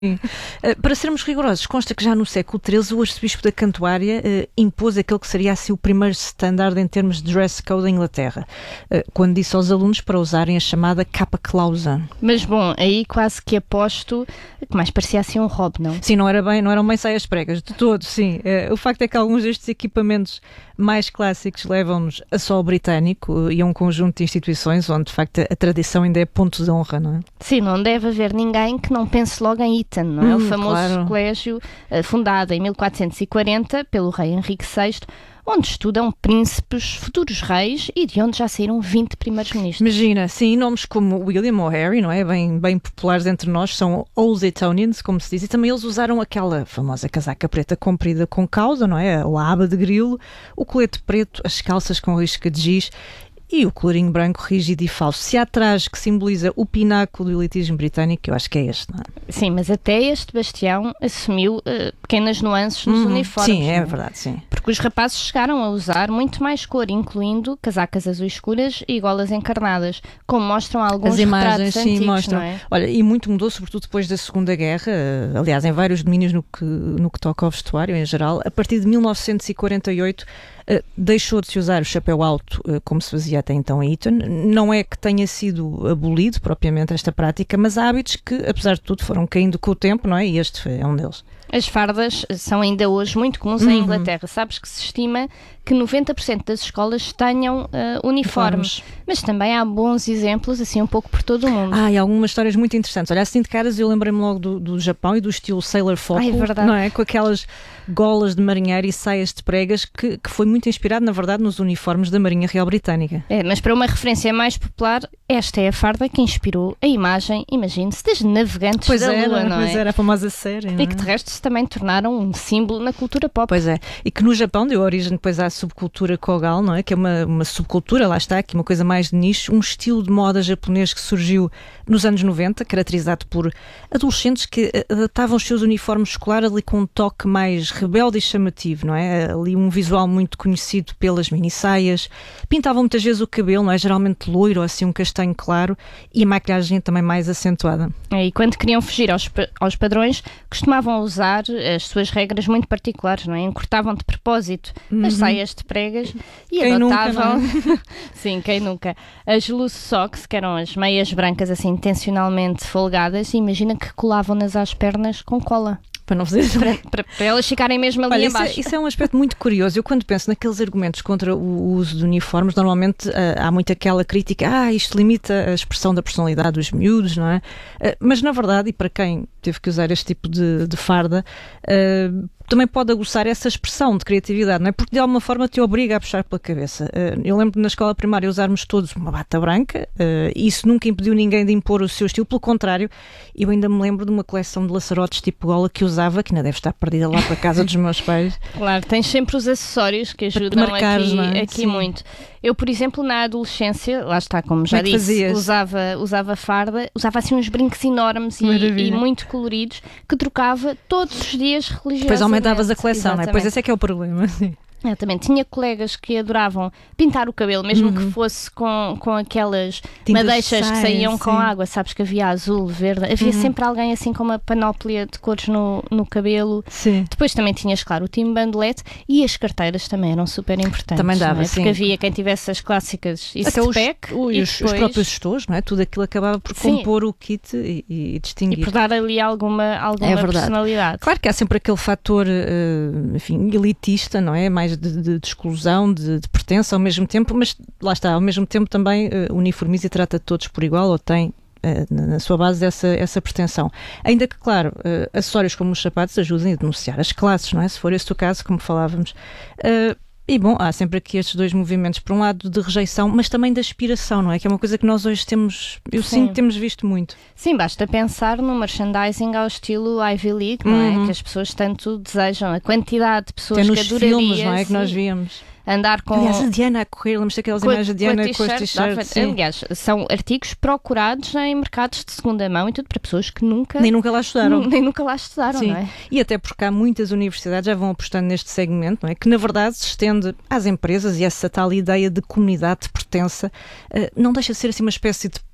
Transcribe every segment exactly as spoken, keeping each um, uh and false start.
Sim. Uh, para sermos rigorosos, consta que já no século treze o arcebispo da Cantuária uh, impôs aquele que seria assim o primeiro standard em termos de dress code da Inglaterra, uh, quando disse aos alunos para usarem a chamada capa clausa. Mas bom, aí quase que aposto que mais parecia assim um robe, não? Sim, não era bem, não eram bem saias pregas, de todo, sim. Uh, o facto é que alguns destes equipamentos mais clássicos levam-nos a solo britânico uh, e a um conjunto de instituições onde de facto a tradição ainda é ponto de honra, não é? Sim, não deve haver ninguém que não pense logo em Eton, não é? Hum, o famoso claro. colégio uh, fundado em mil quatrocentos e quarenta pelo rei Henrique sexto, onde estudam príncipes, futuros reis e de onde já saíram vinte primeiros ministros. Imagina, sim, nomes como William ou Harry, não é? Bem, bem populares entre nós, são Old Etonians, como se diz, e também eles usaram aquela famosa casaca preta comprida com cauda, não é? Ou a aba de grilo, o colete preto, as calças com risca de giz e o colorinho branco rígido e falso. Se há traje que simboliza o pináculo do elitismo britânico, eu acho que é este, não é? Sim, mas até este bastião assumiu uh, pequenas nuances nos Uhum. uniformes. Sim, é não verdade, sim. Porque os rapazes chegaram a usar muito mais cor, incluindo casacas azuis escuras e golas encarnadas, como mostram alguns As imagens, retratos sim, antigos, mostram. não é? Olha, e muito mudou, sobretudo depois da Segunda Guerra, uh, aliás, em vários domínios no que, no que toca ao vestuário em geral. A partir de mil novecentos e quarenta e oito, uh, deixou de se usar o chapéu alto, uh, como se fazia até então em Eton. Não é que tenha sido abolido propriamente esta prática, mas há hábitos que, apesar de tudo, foram caindo com o tempo, não é? E este é um deles. As fardas são ainda hoje muito comuns Uhum. em Inglaterra. Sabes que se estima que noventa por cento das escolas tenham uh, uniformes. Uniformes. Mas também há bons exemplos, assim, um pouco por todo o mundo. Ah, e algumas histórias muito interessantes. Olha, assim de caras eu lembrei-me logo do, do Japão e do estilo Sailor Folk, Ah, é verdade. não é? Com aquelas golas de marinheiro e saias de pregas que, que foi muito inspirado, na verdade, nos uniformes da Marinha Real Britânica. É, mas para uma referência mais popular, esta é a farda que inspirou a imagem, imagine-se, das navegantes Pois da era, Lua, não pois é? era a famosa série, não é? E que de resto se também tornaram um símbolo na cultura pop. Pois é, e que no Japão deu origem depois à subcultura Kogal, não é? Que é uma, uma subcultura, lá está, aqui uma coisa mais de nicho, um estilo de moda japonês que surgiu nos anos noventa, caracterizado por adolescentes que adaptavam os seus uniformes escolares ali com um toque mais rebelde e chamativo, não é? Ali um visual muito conhecido pelas mini-saias, pintavam muitas vezes o cabelo, não é? Geralmente loiro ou assim um castanho claro, e a maquilhagem também mais acentuada. É, e quando queriam fugir aos, pa- aos padrões, costumavam usar as suas regras muito particulares, não é? Encurtavam de propósito as Uhum. saias de pregas e Quem nunca, adotavam... não Sim, quem nunca? As loose socks, que eram as meias brancas assim intencionalmente folgadas, e imagina que colavam-nas às pernas com cola. Para não fazer Para, para, para elas ficarem mesmo ali Olha, em isso, é, baixo. isso é um aspecto muito curioso. Eu quando penso naqueles argumentos contra o uso de uniformes, normalmente uh, há muito aquela crítica, ah, isto limita a expressão da personalidade dos miúdos, não é? Uh, mas na verdade, e para quem teve que usar este tipo de, de farda, uh, também pode aguçar essa expressão de criatividade, não é? Porque de alguma forma te obriga a puxar pela cabeça. Uh, eu lembro de na escola primária usarmos todos uma bata branca, uh, e isso nunca impediu ninguém de impor o seu estilo, pelo contrário, eu ainda me lembro de uma coleção de laçarotes tipo gola que usava, que ainda deve estar perdida lá para a casa dos meus pais. Claro, tens sempre os acessórios que ajudam marcares, aqui, não é? aqui Sim. muito. Eu, por exemplo, na adolescência, lá está, como já Como é que disse, fazias? usava, usava farda, usava assim uns brincos enormes e, Maravilha. e muito coloridos que trocava todos os dias religiosamente. Depois aumentavas a coleção, não é? Pois Exatamente. esse é que é o problema. Sim. Eu também tinha colegas que adoravam pintar o cabelo, mesmo Uhum. que fosse com, com aquelas Tintas madeixas que sais, saíam com sim. água, sabes que havia azul, verde, havia Uhum. sempre alguém assim com uma panóplia de cores no, no cabelo. Sim. Depois também tinhas, claro, o time bandolete, e as carteiras também eram super importantes. Também dava, não é? sim. Porque havia quem tivesse as clássicas e Até os, pack ui, e os, os depois- próprios gestores, não é? Tudo aquilo acabava por Sim. compor o kit e, e e distinguir. por dar ali alguma, alguma É verdade. personalidade. Claro que há sempre aquele fator, eh, enfim, elitista, não é? Mais de, de- de exclusão, de, de pertença ao mesmo tempo, mas lá está, ao mesmo tempo também eh, uniformiza e trata todos por igual, ou tem eh, na, na sua base essa, essa pretensão. Ainda que, claro, eh, acessórios como os sapatos ajudem a denunciar as classes, não é? Se for esse o caso, como falávamos. Eh, E bom, há sempre aqui estes dois movimentos, por um lado de rejeição, mas também de aspiração, não é? Que é uma coisa que nós hoje temos, eu Sim. sinto que temos visto muito. Sim, basta pensar no merchandising ao estilo Ivy League, não Uhum. é? Que as pessoas tanto desejam, a quantidade de pessoas Até nos que adorariam filmes, não é? Que nós víamos. andar com... Aliás, a Diana a correr, lembras daquelas com a- imagens de com a Diana com as t-shirt, dava- t-shirts? Sim. Aliás, são artigos procurados em mercados de segunda mão e tudo para pessoas que nunca... Nem nunca lá estudaram. Nem nunca lá estudaram, Sim. não é? E até porque há muitas universidades já vão apostando neste segmento, não é? Que na verdade se estende às empresas, e essa tal ideia de comunidade, de pertença, uh, não deixa de ser assim uma espécie de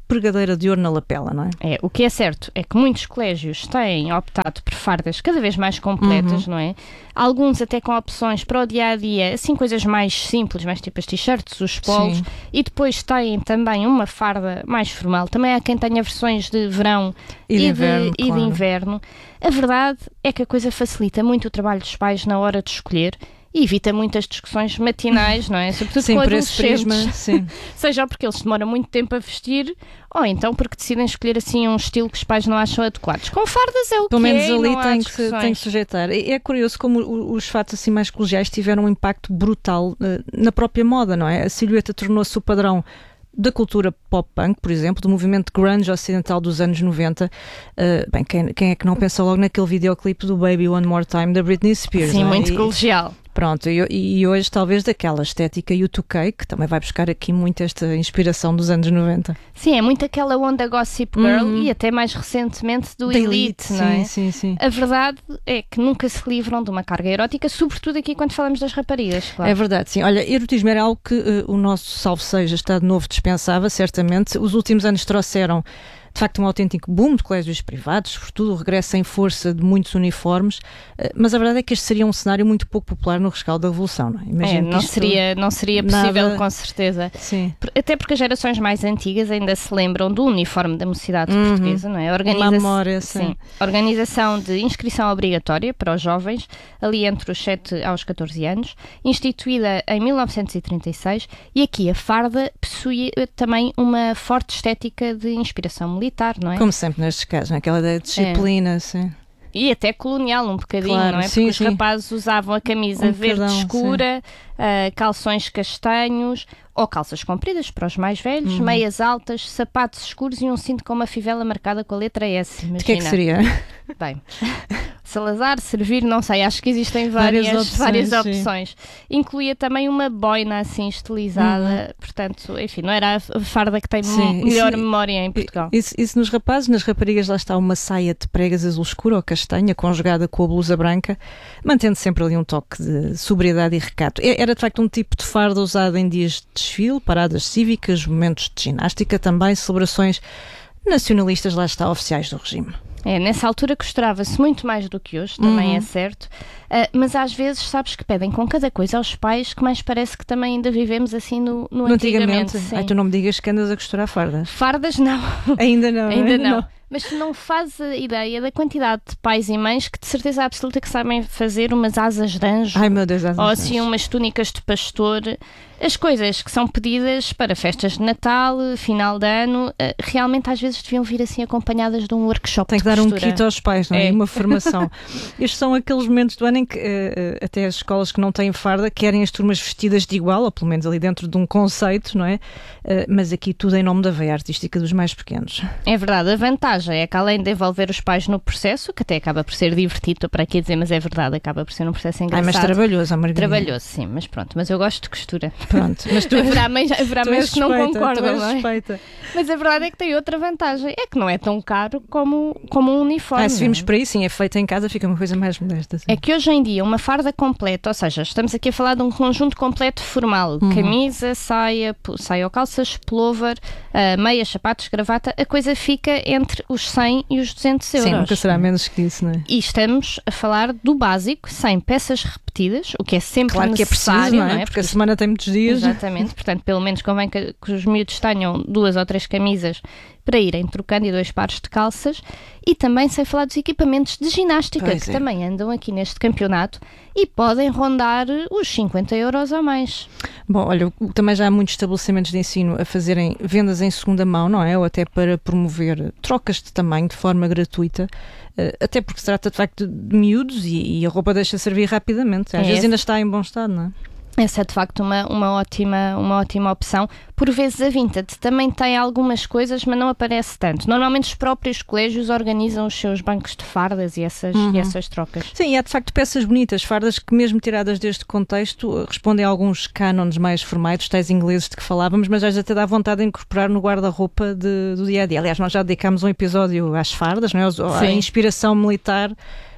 pregadeira de ouro na lapela, não é? É, o que é certo é que muitos colégios têm optado por fardas cada vez mais completas, uhum. não é? Alguns até com opções para o dia-a-dia, assim coisas mais simples, mais tipo as t-shirts, os polos, Sim. e depois têm também uma farda mais formal. Também há quem tenha versões de verão e de, e inverno, de, claro. e de inverno. A verdade é que a coisa facilita muito o trabalho dos pais na hora de escolher e evita muitas discussões matinais, não é? Sobretudo sim, com por esse prisma, sim. Seja porque eles demoram muito tempo a vestir, ou então porque decidem escolher assim um estilo que os pais não acham adequados. Com fardas é o Pelo que menos é, ali não tem há que, tem que sujeitar. É curioso como os fatos assim mais colegiais tiveram um impacto brutal na própria moda, não é? A silhueta tornou-se o padrão da cultura pop-punk, por exemplo, do movimento grunge ocidental dos anos noventa. Uh, bem, quem, quem é que não pensa logo naquele videoclipe do Baby One More Time da Britney Spears? Sim, não é? muito E, colegial. Pronto, e, e hoje talvez daquela estética U dois K, que também vai buscar aqui muito esta inspiração dos anos noventa. Sim, é muito aquela onda Gossip Girl uhum. e até mais recentemente do da Elite, Elite, não é? Sim, sim, sim. A verdade é que nunca se livram de uma carga erótica, sobretudo aqui quando falamos das raparigas, claro. É verdade, sim. Olha, erotismo era algo que uh, o nosso salve seja Estado Novo dispensava, certamente. Os últimos anos trouxeram de facto um autêntico boom de colégios privados, sobretudo o regresso em força de muitos uniformes, mas a verdade é que este seria um cenário muito pouco popular no rescaldo da Revolução, não é? Imagino é, não, seria, não seria possível, nada... com certeza. Sim. Até porque as gerações mais antigas ainda se lembram do uniforme da mocidade uhum. portuguesa, não é? A organiza... memória, sim. sim. Organização de inscrição obrigatória para os jovens, ali entre os sete aos catorze anos, instituída em mil novecentos e trinta e seis, e aqui a farda possui também uma forte estética de inspiração militar. Militar, não é? Como sempre nestes casos, não é? Aquela ideia de disciplina, é. Sim. E até colonial um bocadinho, claro, não é? Porque sim, os sim. rapazes usavam a camisa um verde bocadão, escura, uh, calções castanhos ou calças compridas para os mais velhos, uhum. meias altas, sapatos escuros e um cinto com uma fivela marcada com a letra S. Imagina. De que é que seria? Bem, Salazar, servir, não sei, acho que existem várias, várias opções. Várias opções. Incluía também uma boina assim estilizada, uhum. portanto, enfim, não era a farda que tem sim, melhor isso, memória em Portugal. Isso, isso nos rapazes, nas raparigas lá está uma saia de pregas azul escura ou castanha, conjugada com a blusa branca, mantendo sempre ali um toque de sobriedade e recato. Era de facto um tipo de farda usado em dias de desfile, paradas cívicas, momentos de ginástica, também celebrações nacionalistas, lá está, oficiais do regime. É, nessa altura costurava-se muito mais do que hoje, também uhum. é certo, uh, mas às vezes sabes que pedem com cada coisa aos pais que mais parece que também ainda vivemos assim no, no, no antigamente. antigamente Ai, tu não me digas que andas a costurar fardas. Fardas não. Ainda não. ainda, ainda não. não. Mas tu não fazes a ideia da quantidade de pais e mães que de certeza absoluta que sabem fazer umas asas de anjo. Ai, meu Deus, asas ou assim umas túnicas de pastor. As coisas que são pedidas para festas de Natal, final de ano, realmente às vezes deviam vir assim acompanhadas de um workshop. Tem que de dar costura. um kit aos pais, não é? é. E uma formação. Estes são aqueles momentos do ano em que uh, até as escolas que não têm farda querem as turmas vestidas de igual, ou pelo menos ali dentro de um conceito, não é? Uh, mas aqui tudo em nome da veia artística dos mais pequenos. É verdade, a vantagem é que além de envolver os pais no processo, que até acaba por ser divertido, estou para aqui a dizer, mas é verdade, acaba por ser um processo engraçado. Ai, mas trabalhoso, a Margarida. Trabalhoso, sim, mas pronto, mas eu gosto de costura. Pronto, mas tu haverá mães, haverá mães que não concordam, não é? Suspeita. Mas a verdade é que tem outra vantagem, é que não é tão caro como, como um uniforme. Ah, se vimos para aí, sim, é feito em casa, fica uma coisa mais modesta. Sim. É que hoje em dia uma farda completa, ou seja, estamos aqui a falar de um conjunto completo formal, uhum. camisa, saia, saia ou calças, pullover, uh, meias, sapatos, gravata, a coisa fica entre os cem e os duzentos euros. Sim, nunca será menos que isso, não é? E estamos a falar do básico, sem peças repetidas, o que é sempre claro necessário, que é preciso, não é? Não é? Porque, Porque a semana tem muitos dias. Exatamente, portanto, pelo menos convém que, que os miúdos tenham duas ou três camisas para irem trocando e dois pares de calças, e também sem falar dos equipamentos de ginástica, pois que é. também andam aqui neste campeonato e podem rondar os cinquenta euros ou mais. Bom, olha, também já há muitos estabelecimentos de ensino a fazerem vendas em segunda mão, não é? Ou até para promover trocas de tamanho de forma gratuita, até porque se trata de facto de miúdos e, e a roupa deixa servir rapidamente. Às é vezes esse. ainda está em bom estado, não é? Essa é de facto uma, uma, ótima, uma ótima opção. Por vezes a Vinted também tem algumas coisas, mas não aparece tanto. Normalmente os próprios colégios organizam os seus bancos de fardas e essas, uhum. e essas trocas. Sim, e há de facto peças bonitas, fardas que mesmo tiradas deste contexto respondem a alguns cânones mais formais, tais ingleses de que falávamos, mas às vezes até dá vontade de incorporar no guarda-roupa de, do dia-a-dia. Aliás, nós já dedicámos um episódio às fardas, não é? À inspiração militar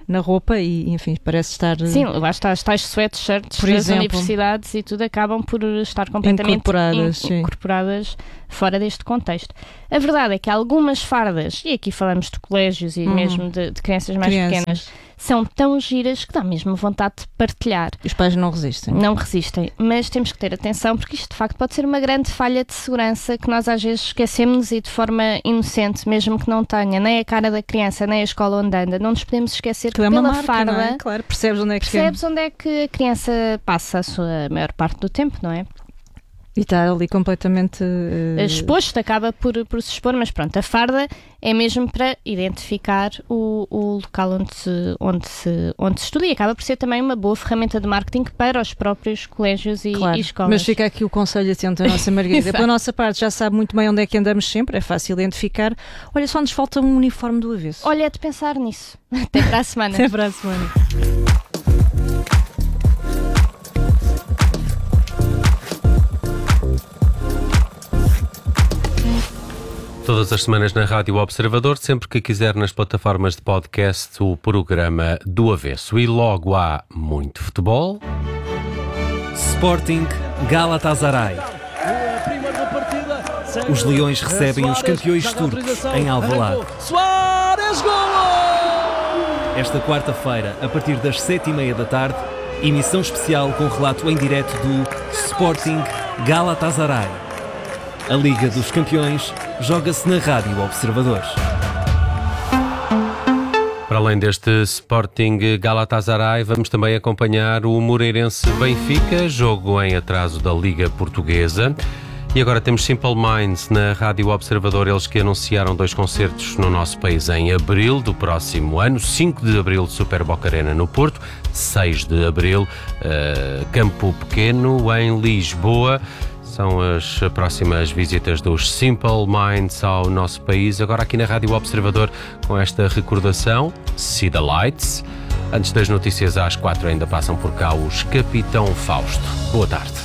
na roupa e, enfim, parece estar... Sim, lá está, as tais sweatshirts das exemplo, universidades e tudo acabam por estar completamente incorporadas, in, incorporadas fora deste contexto. A verdade é que algumas fardas, e aqui falamos de colégios e uhum. mesmo de, de crianças mais crianças. pequenas, são tão giras que dá mesmo vontade de partilhar. Os pais não resistem. Não resistem, mas temos que ter atenção porque isto de facto pode ser uma grande falha de segurança que nós às vezes esquecemos e de forma inocente, mesmo que não tenha nem a cara da criança, nem a escola onde anda, não nos podemos esquecer que, que é pela marca, farda, não é? Claro, percebes onde é que percebes onde é que a criança passa a sua maior parte do tempo, não é? E está ali completamente... Uh... exposto, acaba por, por se expor, mas pronto, a farda é mesmo para identificar o, o local onde se, onde, se, onde se estuda e acaba por ser também uma boa ferramenta de marketing para os próprios colégios e, claro, e escolas. Mas fica aqui o conselho atento da nossa Margarida. Pela nossa parte já sabe muito bem onde é que andamos sempre, é fácil identificar. Olha, só nos falta um uniforme do avesso. Olha, é de pensar nisso. Até para a semana. Até para a semana. Todas as semanas na Rádio Observador, sempre que quiser nas plataformas de podcast, o programa do avesso. E logo há muito futebol. Sporting Galatasaray. Os Leões recebem os campeões turcos em Alvalade. Esta quarta-feira, a partir das sete e meia da tarde, emissão especial com relato em direto do Sporting Galatasaray. A Liga dos Campeões joga-se na Rádio Observador. Para além deste Sporting Galatasaray, vamos também acompanhar o Moreirense Benfica, jogo em atraso da Liga Portuguesa. E agora temos Simple Minds na Rádio Observador, eles que anunciaram dois concertos no nosso país em abril do próximo ano. cinco de abril, Super Boca Arena no Porto, seis de abril, uh, Campo Pequeno em Lisboa. São as próximas visitas dos Simple Minds ao nosso país. Agora aqui na Rádio Observador com esta recordação, See the Lights. Antes das notícias às quatro ainda passam por cá os Capitão Fausto. Boa tarde.